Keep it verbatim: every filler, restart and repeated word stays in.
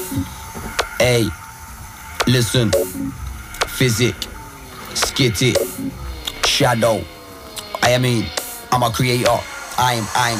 Hey, listen. Physic, skitty, shadow. I mean, I'm a creator. I'm, I'm